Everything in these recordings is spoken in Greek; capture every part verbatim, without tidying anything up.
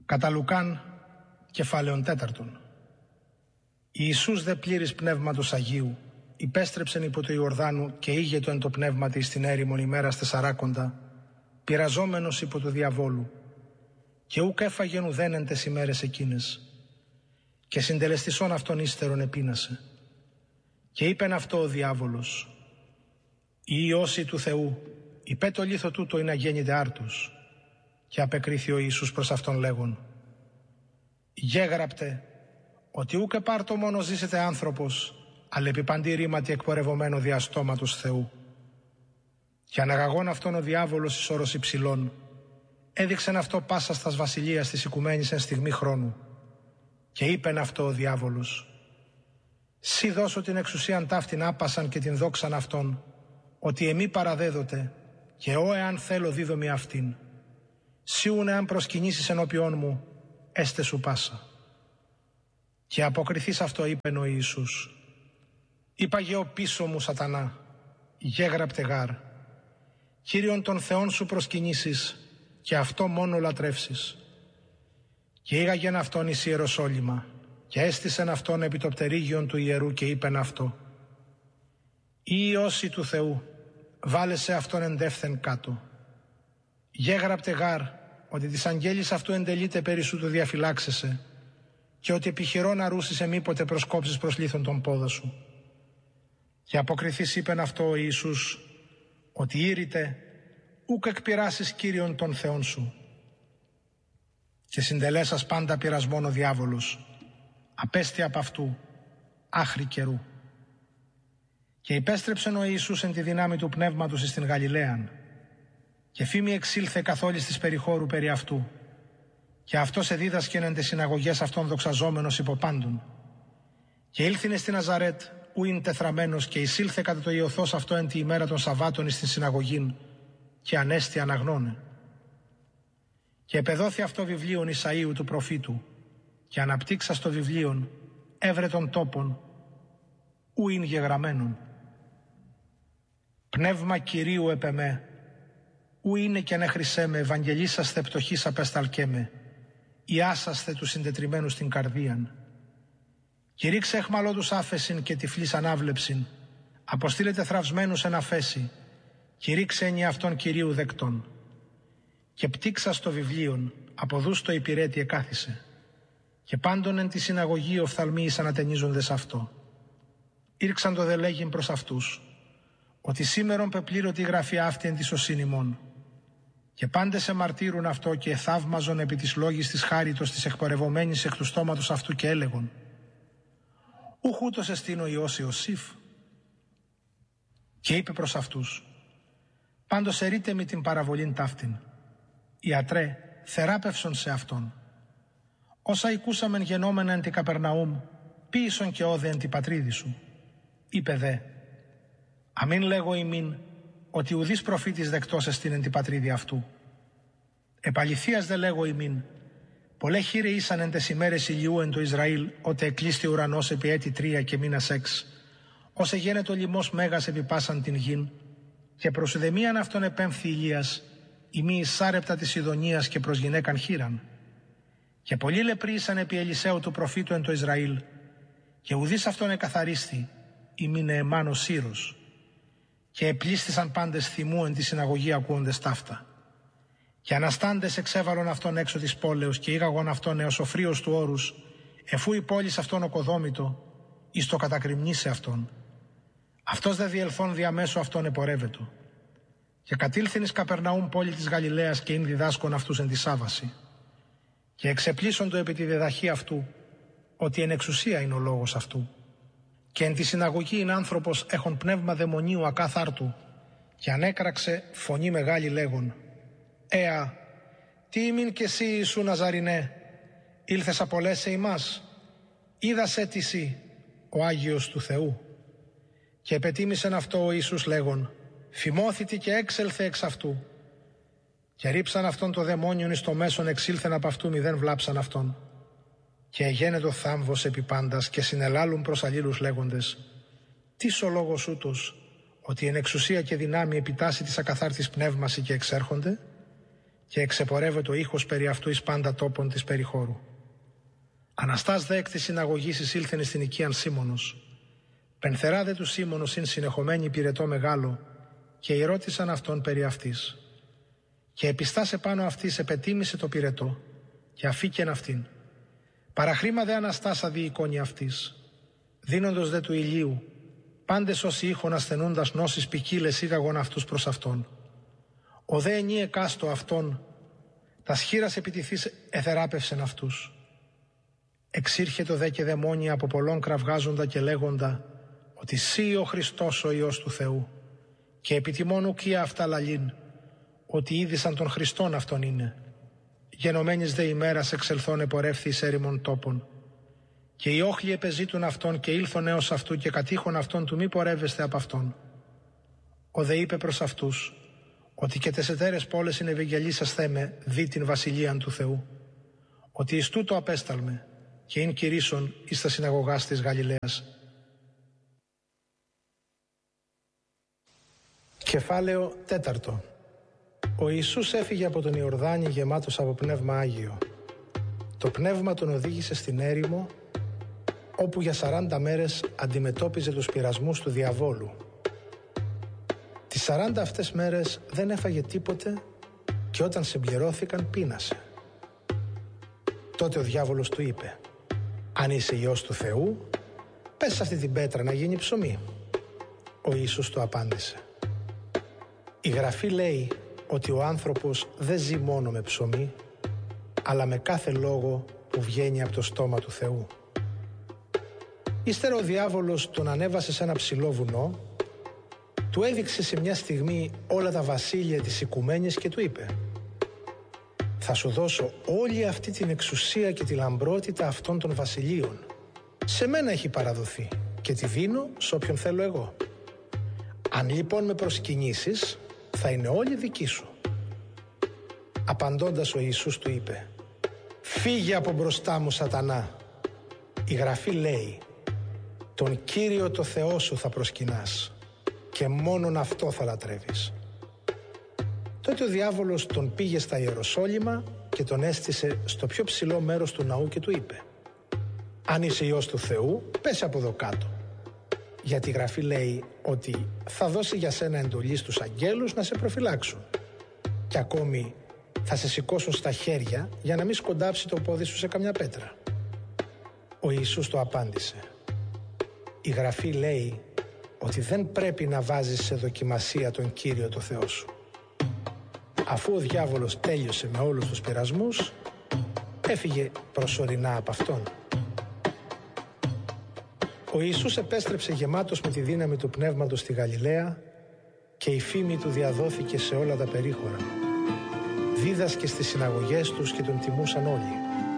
Κατά Λουκάν, κεφάλαιον τέταρτον. Ιησούς δε πλήρης πνεύματος Αγίου, υπέστρεψεν υπό το Ιορδάνου και ήγετο εν το πνεύματι στην έρημον ημέρας τεσσαράκοντα, πειραζόμενος υπό του διαβόλου, και ούκ έφαγεν ουδέν εν τες ημέρες εκείνες, και συντελεστισόν αυτόν ύστερον επίνασε. Και είπεν αυτό ο διάβολος, «Η Υιώση του Θεού, υπέ το λίθο τούτο είναι αγέννητε άρτους». Και απεκρίθη ο Ιησούς προς αυτόν λέγον, «Γέγραπτε, ότι ούκ επάρτο μόνο ζήσετε άνθρωπος, αλλά επί παντή ρήματι εκπορευωμένο δια στόματος Θεού». Και αναγαγών αυτόν ο διάβολος εις όρος υψηλών, έδειξεν αυτό πάσα στας βασιλείας της οικουμένης εν στιγμή χρόνου. Και είπεν αυτό ο διάβολος, «Σύ δώσω την εξουσίαν ταύτην άπασαν και την δόξαν αυτόν, ότι εμεί παραδέδοτε, και ώ εάν θέλω δίδομη αυτήν. Σίουν εάν προσκυνήσεις ενώπιόν μου, έστε σου πάσα». Και αποκριθείς αυτό είπεν ο Ιησούς, «Είπαγε ο πίσω μου σατανά, γέγραπτε γάρ, Κύριον των Θεών σου προσκυνήσεις και αυτό μόνο λατρεύσεις». Και ήγαγεν αυτόν εις Ιεροσόλυμα και έστησεν αυτόν επί το πτερίγιον του ιερού και είπεν αυτό, «Η Υιώση του Θεού, βάλεσαι αυτόν εντεύθεν κάτω. Γέγραπτε γάρ, ότι της αγγέλης αυτού εντελείται περί σου του διαφυλάξεσαι, και ότι επιχειρώ να ρούσεις εμήποτε προσκόψεις προς λίθον τον πόδο σου». Και αποκριθείς είπεν αυτό ο Ιησούς, ότι ήρυτε, ούκ εκπειράσεις Κύριον των Θεών σου. Και συντελέσας πάντα πειρασμόν ο διάβολος, απέστη απ' αυτού, άχρη καιρού. Και υπέστρεψεν ο Ιησούς εν τη δυνάμει του πνεύματος εις την Γαλιλαίαν, και φήμη εξήλθε καθ' όλης της περιχώρου περί αυτού, και αυτός εδίδασκεν εν τες συναγωγές αυτών δοξαζόμενος υπό πάντων. Και ήλθινε στη Ναζαρέτ, ου ειν τεθραμένος, και εισήλθε κατά το ιωθός αυτό εν τη ημέρα των Σαββάτων εις την συναγωγήν, και ανέστη αναγνώνε. Και επεδόθη αυτό βιβλίον Ισαΐου του προφήτου, και αναπτύξας το βιβλίον, έβρε των τόπων, ου ειν γεγραμμένον. Πνεύμα Κυρίου επ' εμέ, ου είναι και ανέχρισέ με, ευαγγελίσασθε πτωχής απεσταλκέ ιάσασθε τους συντετριμένους στην καρδίαν. Κηρύξε εχμαλώτους άφεσιν και τυφλής ανάβλεψιν, αποστήλετε θραυσμένους εν αφέση, κηρύξε ενι αυτών Κυρίου δεκτών. Και πτύξας το βιβλίον, αποδούς το υπηρέτη εκάθισε, και πάντων εν τη συναγωγή οφθαλμίης ανατενίζοντες αυτό. Ήρξαν το δε λέγειν προς αυτούς, ότι σήμερον πεπλήρωτη η γραφή αυτή εν τη σωσήν ημών. Και πάντες εμαρτύρουν αυτό και εθαύμαζον επί της λόγης της χάριτος της εκπορευομένης εκ του στόματος αυτού και έλεγον, ούχ ούτως εστίν ο Υιός Ιωσήφ. Και είπε προς αυτούς, πάντως ερείτε μη την παραβολήν ταύτην. Ιατρέ, θεράπευσον σε αυτόν. Όσα οικούσαμεν γενόμενα εν τη Καπερναούμ, ποίησον και όδε εν τη πατρίδη σου. Είπε δε, αμήν λέγω ημίν, ότι ουδής προφήτης δεκτός εστίν εν τη πατρίδη αυτού. Επαληθείας δε λέγω ημίν, πολλέ χείρε ήσαν εν τες ημέρες ηλιού εν το Ισραήλ, ότε εκλείστη ουρανός επί έτη τρία και μήνας έξ, όσε γένετο λιμός μέγας επί πάσαν την γην, και προς ουδεμίαν αυτόν επέμφθη Ηλίας, ημί εισάρεπτα της Ιδονίας και προς γυναίκαν χείραν. Και πολλοί λεπροί ήσαν επί Ελισαίου του προφήτου εν το Ισραήλ, και ουδής αυτόν εκαθαρίστη, ημί Νεεμάν ο Σύρος. Και επλήστησαν πάντες θυμού εν τη συναγωγή ακούοντες ταύτα. Και αναστάντες εξέβαλον αυτόν έξω της πόλεως και ήγαγον αυτόν έως ο φρίος του όρους, εφού η πόλης αυτόν οκοδόμητο, εις το κατακριμνήσε αυτόν. Αυτός δε διελθόν διαμέσου αυτόν επορεύετο. Και κατήλθεν εις Καπερναούμ πόλη της Γαλιλαίας και ειν διδάσκον αυτούς εν τη Σάββαση. Και εξεπλήσσοντο επί τη διδαχή αυτού, ότι εν εξουσία είναι ο λόγος αυτού. Και εν τη συναγωγή είναι άνθρωπος έχων πνεύμα δαιμονίου ακάθαρτου, και ανέκραξε φωνή μεγάλη λέγον, «Εα, τι ημίν και εσύ Ιησού Ναζαρινέ, ήλθες απολέσαι ημάς, είδας έτηση ο Άγιος του Θεού». Και επετίμησεν αυτό ο Ιησούς λέγον, «Φημώθητη και έξελθε εξ αυτού». Και ρίψαν αυτόν το δαιμόνιον εις το μέσον εξήλθεν από αυτού μηδέν βλάψαν αυτόν. Και εγένετο θάμβος επί πάντας και συνελάλουν προς αλλήλους λέγοντες, «Τίς ο λόγος ούτως, ότι εν εξουσία και δυνάμει επιτάσσει της ακαθάρτης πνεύμαση και εξέρχονται?» και εξεπορεύεται ο ήχος περί αυτού εις πάντα τόπων της περιχώρου. Αναστάς δε εκ της συναγωγής εισήλθεν εις την οικίαν Σίμωνος. Πενθερά δε του Σίμωνος ειν συνεχομένη πυρετό μεγάλο, και ερώτησαν αυτόν περί αυτής. Και επιστάσε πάνω αυτής επετίμησε το πυρετό, και αφήκεν αυτήν. Παραχρήμα δε Αναστάσα δι' εικόνη αυτής. Δίνοντος δε του ηλίου, πάντες όσοι είχον ασθενούντας νόσης ποικίλες ήγαγον αυτούς προς αυτόν. Ο δε ενή εκάστο αυτόν, τα σχήρας επιτηθείς εθεράπευσεν αυτούς. Εξήρχετο δε και δαιμόνια από πολλών κραυγάζοντα και λέγοντα ότι σύ ο Χριστός ο Υιός του Θεού, και επιτιμών ουκία αυτά λαλήν, ότι είδησαν τον Χριστόν αυτόν είναι. Γενομένης δε ημέρας εξελθών επορεύθη εις έρημον τόπων. Και οι όχλοι επεζήτουν αυτόν και ήλθον έως αυτού και κατήχον αυτόν του μη πορεύεστε από αυτόν. Ο δε είπε προς αυτούς ότι και τες εταίρες πόλες είναι ευαγγελίσας θέμε δι την βασιλείαν του Θεού. Ότι εις τούτο απέσταλμε και ειν κηρύσσον εις τα συναγωγάς της Γαλιλαίας. Κεφάλαιο τέταρτο. Ο Ιησούς έφυγε από τον Ιορδάνη γεμάτος από πνεύμα Άγιο. Το πνεύμα τον οδήγησε στην έρημο, όπου για σαράντα μέρες αντιμετώπιζε τους πειρασμούς του διαβόλου. Τις σαράντα αυτές μέρες δεν έφαγε τίποτε και όταν συμπληρώθηκαν πείνασε. Τότε ο διάβολος του είπε: «Αν είσαι Υιός του Θεού, πες σε αυτή την πέτρα να γίνει ψωμί». Ο Ιησούς του απάντησε: «Η Γραφή λέει ότι ο άνθρωπος δεν ζει μόνο με ψωμί, αλλά με κάθε λόγο που βγαίνει από το στόμα του Θεού». Ύστερα ο διάβολος τον ανέβασε σε ένα ψηλό βουνό, του έδειξε σε μια στιγμή όλα τα βασίλεια της οικουμένης και του είπε: «Θα σου δώσω όλη αυτή την εξουσία και τη λαμπρότητα αυτών των βασιλείων. Σε μένα έχει παραδοθεί και τη δίνω σε όποιον θέλω εγώ. Αν λοιπόν με προσκυνήσεις, θα είναι όλη δική σου». Απαντώντας ο Ιησούς του είπε: «Φύγε από μπροστά μου, Σατανά. Η Γραφή λέει, τον Κύριο το Θεό σου θα προσκυνάς και μόνον αυτό θα λατρεύεις». Τότε ο διάβολος τον πήγε στα Ιεροσόλυμα και τον έστησε στο πιο ψηλό μέρος του ναού και του είπε: «Αν είσαι Υιός του Θεού, πες από εδώ κάτω. Γιατί η Γραφή λέει ότι θα δώσει για σένα εντολή στους αγγέλους να σε προφυλάξουν. Και ακόμη θα σε σηκώσουν στα χέρια για να μην σκοντάψει το πόδι σου σε καμιά πέτρα». Ο Ιησούς το απάντησε: «Η Γραφή λέει ότι δεν πρέπει να βάζεις σε δοκιμασία τον Κύριο το Θεό σου». Αφού ο διάβολος τέλειωσε με όλους τους πειρασμούς, έφυγε προσωρινά από αυτόν. Ο Ιησούς επέστρεψε γεμάτος με τη δύναμη του Πνεύματος στη Γαλιλαία και η φήμη του διαδόθηκε σε όλα τα περίχωρα. Δίδασκε στις συναγωγές τους και τον τιμούσαν όλοι.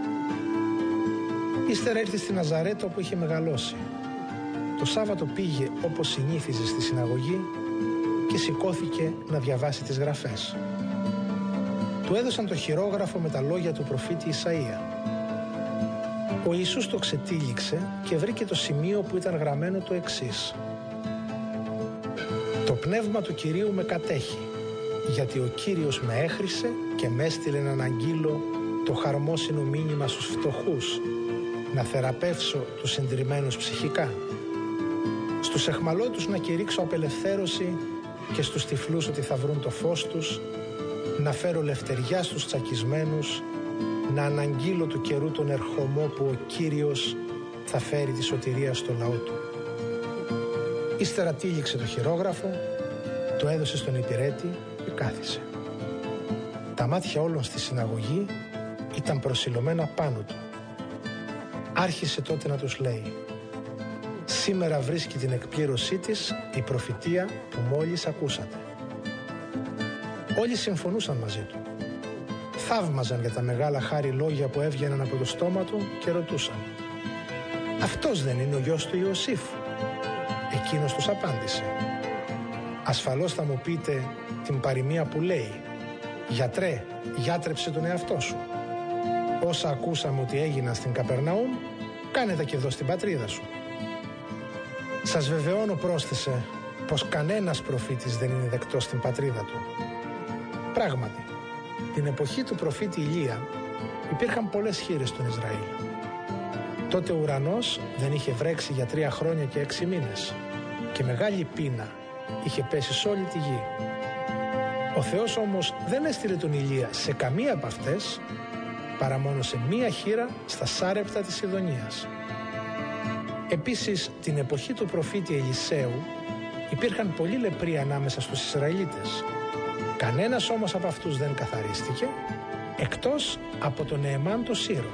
Ύστερα ήρθε στη Ναζαρέτο όπου είχε μεγαλώσει. Το Σάββατο πήγε όπως συνήθιζε στη συναγωγή και σηκώθηκε να διαβάσει τις γραφές. Του έδωσαν το χειρόγραφο με τα λόγια του προφήτη Ισαΐα. Ο Ιησούς το ξετύλιξε και βρήκε το σημείο που ήταν γραμμένο το εξής: «Το πνεύμα του Κυρίου με κατέχει, γιατί ο Κύριος με έχρισε και με έστειλε να αναγγείλω το χαρμόσυνο μήνυμα στους φτωχούς, να θεραπεύσω τους συντριμμένους ψυχικά, στους εχμαλώτους να κηρύξω απελευθέρωση και στους τυφλούς ότι θα βρουν το φως τους, να φέρω λευτεριά στους τσακισμένους, να αναγγείλω του καιρού τον ερχομό που ο Κύριος θα φέρει τη σωτηρία στο λαό του». Ύστερα τύλιξε το χειρόγραφο, το έδωσε στον υπηρέτη και κάθισε. Τα μάτια όλων στη συναγωγή ήταν προσιλωμένα πάνω του. Άρχισε τότε να τους λέει: «Σήμερα βρίσκει την εκπλήρωσή της η προφητεία που μόλις ακούσατε». Όλοι συμφωνούσαν μαζί του. Θαύμαζαν για τα μεγάλα χάρη λόγια που έβγαιναν από το στόμα του και ρωτούσαν: «Αυτός δεν είναι ο γιος του Ιωσήφ?» Εκείνος τους απάντησε: «Ασφαλώς θα μου πείτε την παροιμία που λέει: Γιατρέ, γιάτρεψε τον εαυτό σου. Όσα ακούσαμε ότι έγιναν στην Καπερναούμ, κάνε τα και εδώ στην πατρίδα σου». Σας βεβαιώνω, πρόσθεσε, πως κανένας προφήτης δεν είναι δεκτός στην πατρίδα του. Πράγματι, Την εποχή του προφήτη Ηλία υπήρχαν πολλές χήρες στον Ισραήλ. Τότε ο ουρανός δεν είχε βρέξει για τρία χρόνια και έξι μήνες και μεγάλη πείνα είχε πέσει σε όλη τη γη. Ο Θεός όμως δεν έστειλε τον Ηλία σε καμία από αυτές, παρά μόνο σε μία χήρα στα Σάρεπτα της Ιδονίας. Επίσης, την εποχή του προφήτη Ελισέου υπήρχαν πολλοί λεπροί ανάμεσα στους Ισραηλίτες. Κανένας όμως από αυτούς δεν καθαρίστηκε, εκτός από τον Νεεμάν το Σύρο.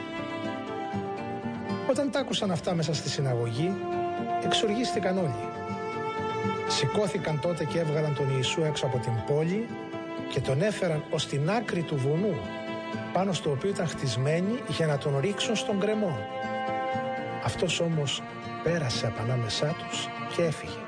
Όταν τ' άκουσαν αυτά μέσα στη συναγωγή, εξοργίστηκαν όλοι. Σηκώθηκαν τότε και έβγαλαν τον Ιησού έξω από την πόλη και τον έφεραν ως την άκρη του βουνού, πάνω στο οποίο ήταν χτισμένοι για να τον ρίξουν στον γκρεμό. Αυτός όμως πέρασε από ανάμεσά τους και έφυγε.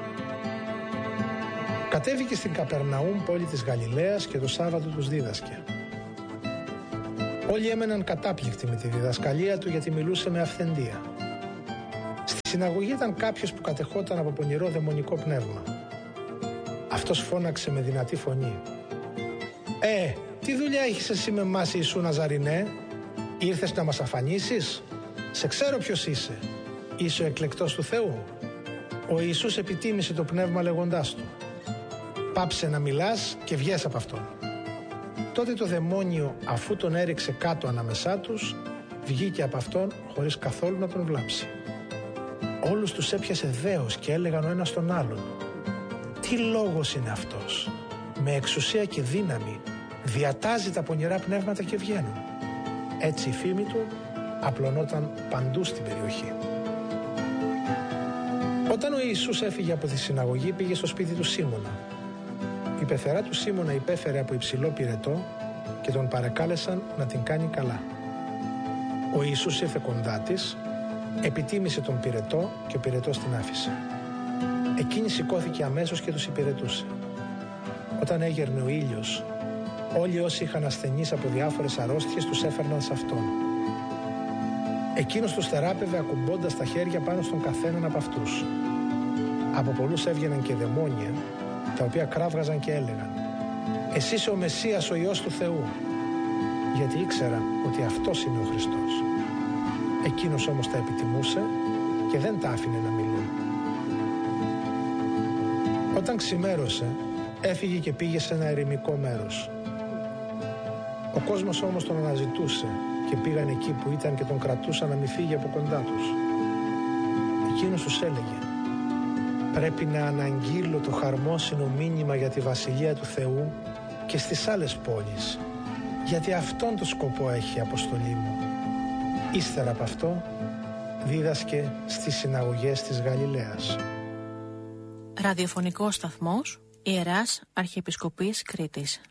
Κατέβηκε στην Καπερναούμ, πόλη της Γαλιλαίας, και το Σάββατο τους δίδασκε. Όλοι έμεναν κατάπληκτοι με τη διδασκαλία του, γιατί μιλούσε με αυθεντία. Στη συναγωγή ήταν κάποιος που κατεχόταν από πονηρό δαιμονικό πνεύμα. Αυτός φώναξε με δυνατή φωνή: «Ε, τι δουλειά έχεις εσύ με εμάς, Ιησού Ναζαρινέ? Ήρθες να μας αφανίσεις? Σε ξέρω ποιος είσαι. Είσαι ο εκλεκτός του Θεού». Ο Ιησούς επιτίμησε το πνεύμα λέγοντάς του: «Πάψε να μιλάς και βγες από αυτόν». Τότε το δαιμόνιο, αφού τον έριξε κάτω ανάμεσά τους, βγήκε από αυτόν χωρίς καθόλου να τον βλάψει. Όλους τους έπιασε δέος και έλεγαν ο ένας στον άλλον: «Τι λόγος είναι αυτός? Με εξουσία και δύναμη διατάζει τα πονηρά πνεύματα και βγαίνουν». Έτσι η φήμη του απλωνόταν παντού στην περιοχή. Όταν ο Ιησούς έφυγε από τη συναγωγή, πήγε στο σπίτι του Σίμωνα. Η πεθερά του Σίμωνα υπέφερε από υψηλό πυρετό και τον παρακάλεσαν να την κάνει καλά. Ο Ιησούς ήρθε κοντά της, επιτίμησε τον πυρετό και ο πυρετός την άφησε. Εκείνη σηκώθηκε αμέσως και τους υπηρετούσε. Όταν έγερνε ο ήλιος, όλοι όσοι είχαν ασθενείς από διάφορες αρρώστιες τους έφερναν σε αυτόν. Εκείνος τους θεράπευε ακουμπώντας τα χέρια πάνω στον καθέναν από αυτούς. Από πολλούς έβγαιναν και δαιμόνια, τα οποία κράβγαζαν και έλεγαν: «Εσύ είσαι ο Μεσσίας, ο Υιός του Θεού», γιατί ήξεραν ότι αυτός είναι ο Χριστός. Εκείνος όμως τα επιτιμούσε και δεν τα άφηνε να μιλούν. Όταν ξημέρωσε, έφυγε και πήγε σε ένα ερημικό μέρος. Ο κόσμος όμως τον αναζητούσε και πήγαν εκεί που ήταν και τον κρατούσαν να μην φύγει από κοντά τους. Εκείνος τους έλεγε: «Πρέπει να αναγγείλω το χαρμόσυνο μήνυμα για τη Βασιλεία του Θεού και στις άλλες πόλεις, γιατί αυτόν το σκοπό έχει η αποστολή μου». Ύστερα από αυτό δίδασκε στις συναγωγές της Γαλιλαίας. Ραδιοφωνικός σταθμός Ιεράς Αρχιεπισκοπής Κρήτης.